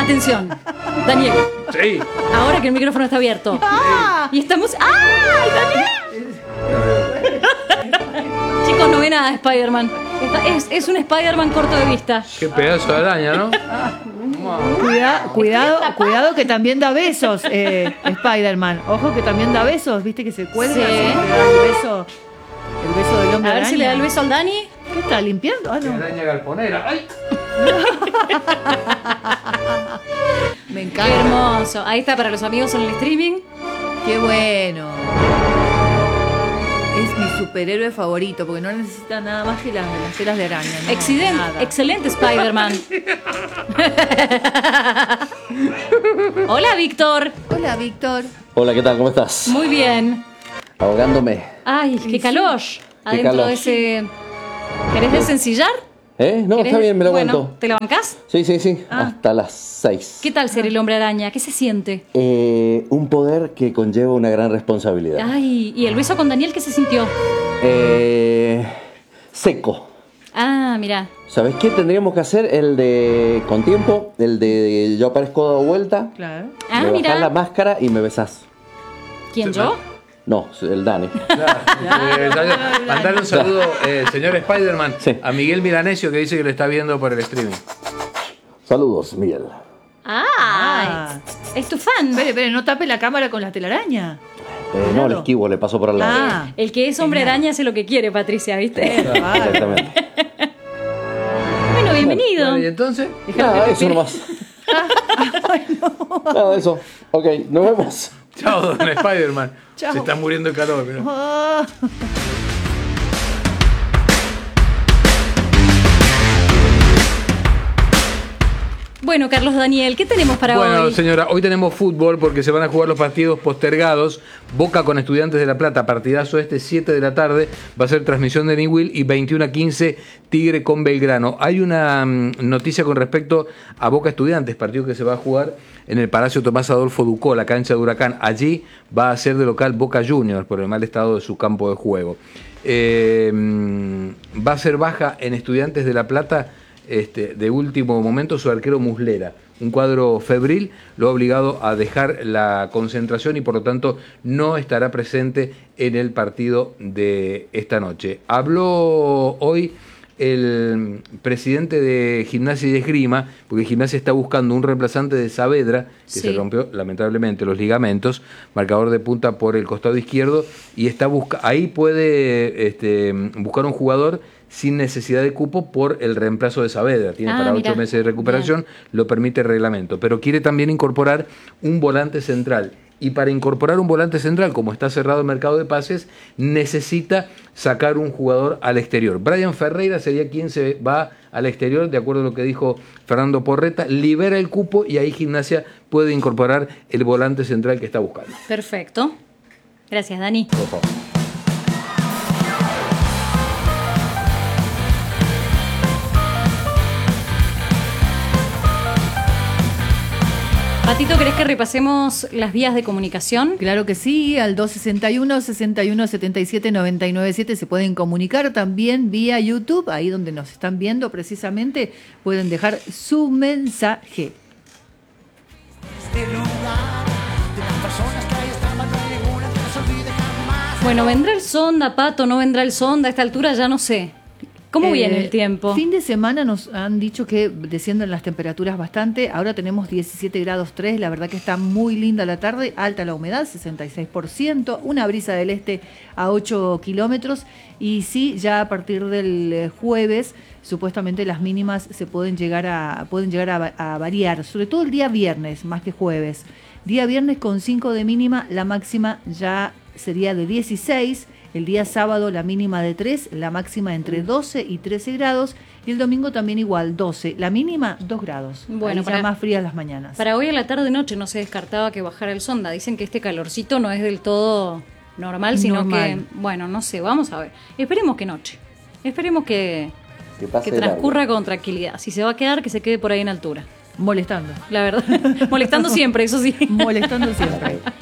Atención, Daniel. Sí. Ahora que el micrófono está abierto. Y estamos... ¡Ay, Daniel! Chicos, no ve nada de Spider-Man. Es un Spider-Man corto de vista. Qué pedazo de araña, ¿no? Cuidado que también da besos, Spider-Man. Ojo que también da besos, viste que se cuelga, Sí. así, que da el beso del hombre A ver araña. si le da el beso al Dani. ¿Qué está limpiando? Ah, Qué no. araña galponera. ¡Ay! Me Qué encanta. hermoso. Ahí está para los amigos en el streaming. Qué bueno. Es mi superhéroe favorito porque no necesita nada más que las telas de araña. No, nada. Excelente Spider-Man. Hola, Víctor. Hola, Víctor. Hola, ¿qué tal? ¿Cómo estás? Muy bien. Ahogándome. Ay, qué calor. Adentro calor. de ese... ¿Querés desencillar? No, está bien, me lo Bueno, aguanto. ¿te la bancás? Sí. Hasta las 6. ¿Qué tal ser el hombre araña? ¿Qué se siente? Un poder que conlleva una gran responsabilidad. Ay, ¿y el beso con Daniel qué se sintió? Seco. Ah, mira. ¿Sabes qué tendríamos que hacer? El de con tiempo, el de yo aparezco dado vuelta. Claro. Ah, me mira. bajás la máscara y me besás. ¿Quién, yo? No, el Dani. Mandale un saludo, señor Spider-Man, Sí. a Miguel Milanesio, que dice que lo está viendo por el streaming. Saludos, Miguel. Ah, es tu fan. Espere, no tape la cámara con la telaraña. No, el esquivo le pasó por al lado. Ah. El que es hombre araña hace lo que quiere, Patricia, ¿viste? Exactamente. Bueno, bienvenido. Bueno, ¿y entonces? Nada, eso nomás. Nada de eso. Ok, nos vemos. Chao, don Spider-Man. Chao. Se está muriendo de calor. Pero... Ah. Bueno, Carlos Daniel, ¿qué tenemos para Bueno, hoy? señora, hoy tenemos fútbol porque se van a jugar los partidos postergados. Boca con Estudiantes de La Plata, partidazo 7 de la tarde. Va a ser transmisión de Newell y 21:15 Tigre con Belgrano. Hay una noticia con respecto a Boca Estudiantes, partido que se va a jugar en el Palacio Tomás Adolfo Ducó, la cancha de Huracán. Allí va a ser de local Boca Juniors por el mal estado de su campo de juego. Va a ser baja en Estudiantes de La Plata de último momento su arquero Muslera. Un cuadro febril lo ha obligado a dejar la concentración y por lo tanto no estará presente en el partido de esta noche. Habló hoy el presidente de Gimnasia y Esgrima, porque Gimnasia está buscando un reemplazante de Saavedra, que se rompió lamentablemente los ligamentos, marcador de punta por el costado izquierdo, y está ahí puede buscar un jugador sin necesidad de cupo por el reemplazo de Saavedra. Tiene para 8 meses de recuperación, lo permite el reglamento. Pero quiere también incorporar un volante central. Y para incorporar un volante central, como está cerrado el mercado de pases, necesita sacar un jugador al exterior. Brian Ferreira sería quien se va al exterior, de acuerdo a lo que dijo Fernando Porreta, libera el cupo y ahí Gimnasia puede incorporar el volante central que está buscando. Perfecto. Gracias, Dani. Por favor. Patito, ¿querés que repasemos las vías de comunicación? Claro que sí, al 261-61-77-997 se pueden comunicar también vía YouTube, ahí donde nos están viendo precisamente, pueden dejar su mensaje. Bueno, ¿vendrá el sonda, Pato? ¿No vendrá el sonda? A esta altura ya no sé. ¿Cómo viene el tiempo? Fin de semana nos han dicho que descienden las temperaturas bastante. Ahora tenemos 17 grados 3. La verdad que está muy linda la tarde. Alta la humedad, 66%. Una brisa del este a 8 kilómetros. Y sí, ya a partir del jueves, supuestamente las mínimas se pueden llegar a variar. Sobre todo el día viernes, más que jueves. Día viernes con 5 de mínima, la máxima ya sería de 16. El día sábado la mínima de 3, la máxima entre 12 y 13 grados. Y el domingo también igual, 12. La mínima, 2 grados. Bueno, ahí ya más frías las mañanas. Para hoy a la tarde-noche no se descartaba que bajara el sonda. Dicen que este calorcito no es del todo normal, sino que, bueno, no sé, vamos a ver. Esperemos que noche. Esperemos que transcurra con tranquilidad. Si se va a quedar, que se quede por ahí en altura. Molestando. La verdad. Molestando siempre, eso sí. Molestando siempre.